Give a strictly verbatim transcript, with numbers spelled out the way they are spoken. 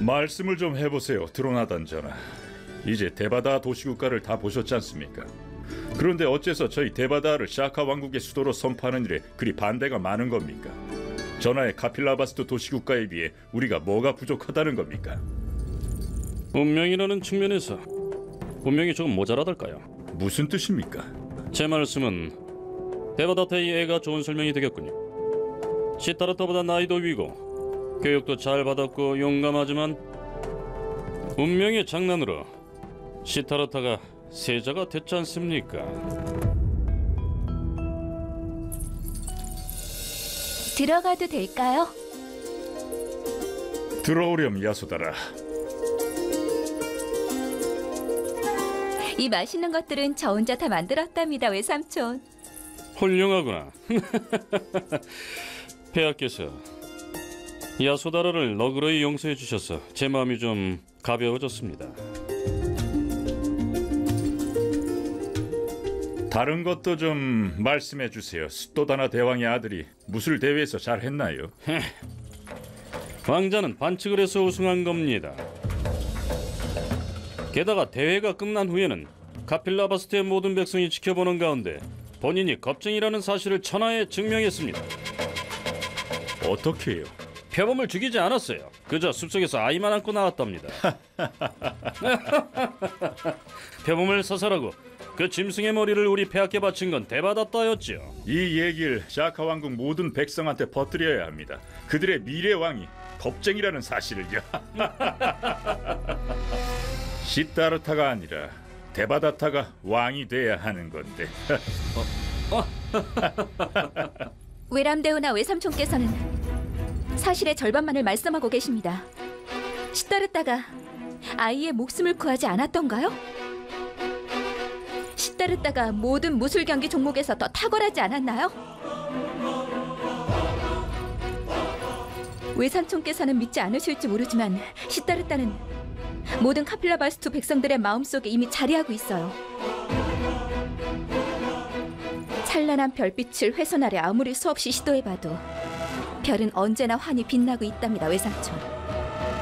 말씀을 좀 해보세요, 드로나단 전하. 이제 데바다 도시국가를 다 보셨지 않습니까? 그런데 어째서 저희 데바다를 샤카 왕국의 수도로 선포하는 일에 그리 반대가 많은 겁니까? 전하의 카필라바스트 도시국가에 비해 우리가 뭐가 부족하다는 겁니까? 운명이라는 측면에서 분명히 조금 모자라달까요? 무슨 뜻입니까? 제 말씀은 데바다타의 애가 좋은 설명이 되겠군요. 시타르타보다 나이도 위고 교육도 잘 받았고 용감하지만 운명의 장난으로 시타르타가 세자가 됐지 않습니까? 들어가도 될까요? 들어오렴, 야소다라. 이 맛있는 것들은 저 혼자 다 만들었답니다, 외삼촌. 훌륭하구나. 폐하께서 야소다라를 너그러이 용서해 주셔서 제 마음이 좀 가벼워졌습니다. 다른 것도 좀 말씀해 주세요. 스토다나 대왕의 아들이 무술 대회에서 잘 했나요? 왕자는 반칙을 해서 우승한 겁니다. 게다가 대회가 끝난 후에는 카필라바스트의 모든 백성이 지켜보는 가운데 본인이 겁쟁이라는 사실을 천하에 증명했습니다. 어떻게요? 표범을 죽이지 않았어요. 그저 숲속에서 아이만 안고 나왔답니다. 표범을 사살하고 그 짐승의 머리를 우리 폐하께 바친 건 데바다타였죠. 이 얘기를 샤카 왕국 모든 백성한테 퍼뜨려야 합니다. 그들의 미래 왕이 겁쟁이라는 사실을요. 시타르타가 아니라 데바다타가 왕이 돼야 하는 건데. 외람대우나 외삼촌께서는 사실의 절반만을 말씀하고 계십니다. 시타르타가 아이의 목숨을 구하지 않았던가요? 시타르타가 모든 무술 경기 종목에서 더 탁월하지 않았나요? 외삼촌께서는 믿지 않으실지 모르지만 시타르타는 모든 카필라바스투 백성들의 마음속에 이미 자리하고 있어요. 찬란한 별빛을 훼손하려 아무리 수없이 시도해봐도 별은 언제나 환히 빛나고 있답니다, 외삼촌.